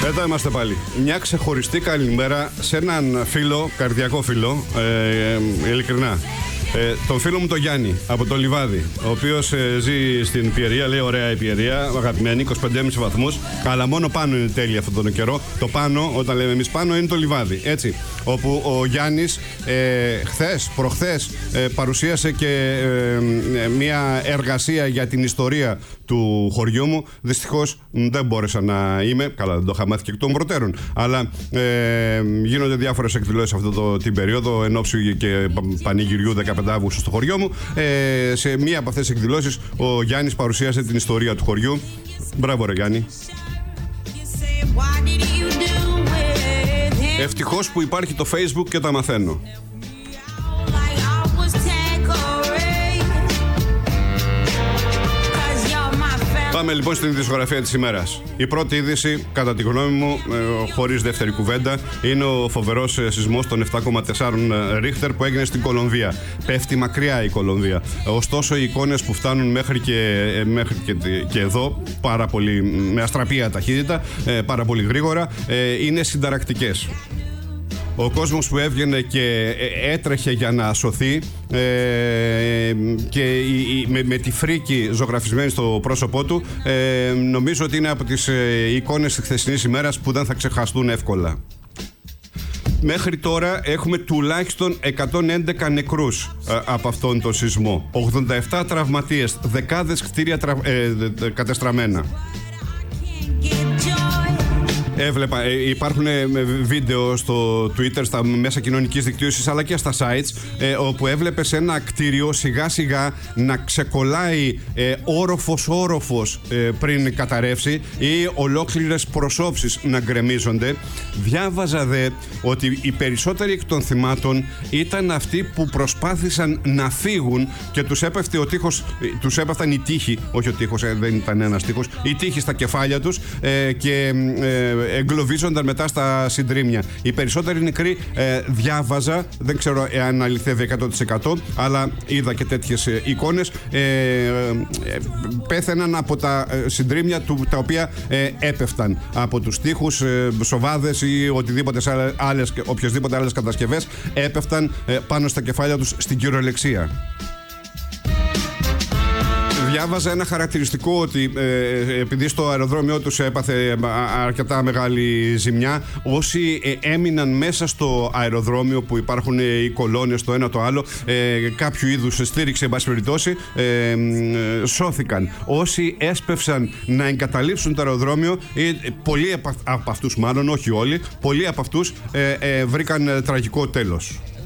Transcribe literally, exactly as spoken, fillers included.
Εδώ είμαστε πάλι. Μια ξεχωριστή καλημέρα σε έναν φίλο, καρδιακό φίλο, ε, ε, ειλικρινά. Ε, τον φίλο μου τον Γιάννη από το Λιβάδι, ο οποίος ε, ζει στην Πιερία, λέει ωραία η Πιερία, αγαπημένη, είκοσι πέντε κόμμα πέντε βαθμούς, αλλά μόνο πάνω είναι τέλεια αυτόν τον καιρό. Το πάνω, όταν λέμε εμείς πάνω, είναι το Λιβάδι, έτσι. Όπου ο Γιάννης ε, χθες, προχθές ε, παρουσίασε και ε, ε, μια εργασία για την ιστορία του χωριού μου. Δυστυχώς δεν μπόρεσα να είμαι, καλά δεν το είχα μάθει και εκ των προτέρων, αλλά ε, γίνονται διάφορες εκδηλώσεις αυτό το, την περίοδο, εν ώψη και πανηγυριού δεκαπέντε Αυγούστου στο χωριό μου. Ε, σε μία από αυτές τις εκδηλώσεις ο Γιάννης παρουσίασε την ιστορία του χωριού. Μπράβο ρε Γιάννη. Ευτυχώς που υπάρχει το Facebook και τα μαθαίνω. Πάμε λοιπόν στην ειδησιογραφία της ημέρας. Η πρώτη είδηση, κατά τη γνώμη μου, ε, χωρίς δεύτερη κουβέντα, είναι ο φοβερός ε, σεισμός των επτά κόμμα τέσσερα Ρίχτερ που έγινε στην Κολομβία. Πέφτει μακριά η Κολομβία. Ωστόσο, οι εικόνες που φτάνουν μέχρι και, ε, μέχρι και, και εδώ, πάρα πολύ, με αστραπία ταχύτητα, ε, πάρα πολύ γρήγορα, ε, είναι συνταρακτικές. Ο κόσμος που έβγαινε και έτρεχε για να σωθεί ε, και η, η, με, με τη φρίκη ζωγραφισμένη στο πρόσωπό του, ε, νομίζω ότι είναι από τις ε, εικόνες της χθεσινής ημέρας που δεν θα ξεχαστούν εύκολα. Μέχρι τώρα έχουμε τουλάχιστον εκατόν έντεκα νεκρούς ε, από αυτόν τον σεισμό, ογδόντα επτά τραυματίες, δεκάδες κτίρια τρα, ε, κατεστραμμένα. Έβλεπα, ε, υπάρχουν ε, βίντεο στο Twitter, στα μέσα κοινωνικής δικτύωσης αλλά και στα sites, ε, όπου έβλεπες ένα κτίριο σιγά σιγά να ξεκολλάει ε, όροφος όροφος ε, πριν καταρρεύσει ή ολόκληρες προσώψεις να γκρεμίζονται. Διάβαζα δε ότι οι περισσότεροι εκ των θυμάτων ήταν αυτοί που προσπάθησαν να φύγουν και τους έπεφτε ο τείχος, τους έπεφταν οι τείχοι, όχι ο τείχος, ε, δεν ήταν ένας τείχος, οι τείχοι στα κεφάλια τους ε, και ε, εγκλωβίζονταν μετά στα συντρίμμια. Οι περισσότεροι νεκροί ε, διάβαζα, δεν ξέρω αν αληθεύει εκατό τοις εκατό, αλλά είδα και τέτοιες ε, εικόνες, ε, ε, πέθαιναν από τα ε, συντρίμμια του, τα οποία ε, έπεφταν από τους τοίχους, ε, σοβάδες ή οτιδήποτε άλλες, οποιασδήποτε άλλες κατασκευές έπεφταν ε, πάνω στα κεφάλια τους στην κυριολεξία. Διάβαζα ένα χαρακτηριστικό ότι ε, επειδή στο αεροδρόμιο τους έπαθε αρκετά μεγάλη ζημιά, όσοι ε, έμειναν μέσα στο αεροδρόμιο που υπάρχουν ε, οι κολόνες το ένα το άλλο, ε, κάποιο είδους στήριξη εν πάση περιπτώσει, ε, ε, σώθηκαν. Όσοι έσπευσαν να εγκαταλείψουν το αεροδρόμιο, ε, πολλοί από αυτούς, μάλλον όχι όλοι, πολλοί από αυτούς ε, ε, βρήκαν ε, τραγικό τέλος.